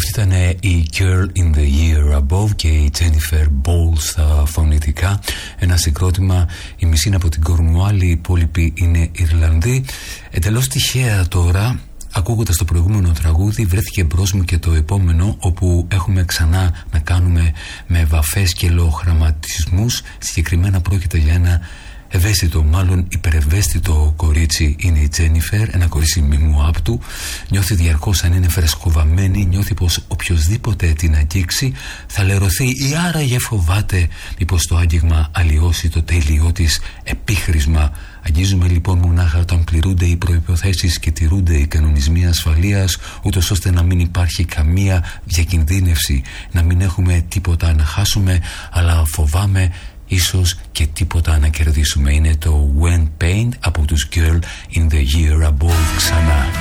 Αυτή ήταν η Girl in the Year Above και η Jennifer Bowles στα φωνητικά. Ένα συγκρότημα, η μισή είναι από την Κορνουάλη, οι υπόλοιποι είναι Ιρλανδοί. Εντελώς τυχαία τώρα, ακούγοντας το προηγούμενο τραγούδι, βρέθηκε μπρος μου και το επόμενο, όπου έχουμε ξανά να κάνουμε με βαφές και λογοχραματισμούς. Συγκεκριμένα πρόκειται για ένα ευαίσθητο, μάλλον υπερευαίσθητο κορίτσι είναι η Τζένιφερ, ένα κορίτσι μιμού άπτου. Νιώθει διαρκώς αν είναι φρεσκοβαμμένη, νιώθει πως οποιοσδήποτε την αγγίξει θα λερωθεί ή άραγε φοβάται μήπως το άγγιγμα αλλοιώσει το τέλειό της επίχρησμα. Αγγίζουμε λοιπόν μονάχα όταν πληρούνται οι προϋποθέσεις και τηρούνται οι κανονισμοί ασφαλείας, ούτως ώστε να μην υπάρχει καμία διακινδύνευση, να μην έχουμε τίποτα να χάσουμε, αλλά φοβάμαι ίσως και τίποτα να κερδίσουμε. Είναι το When Pain από τους Girl in the Year Above ξανά.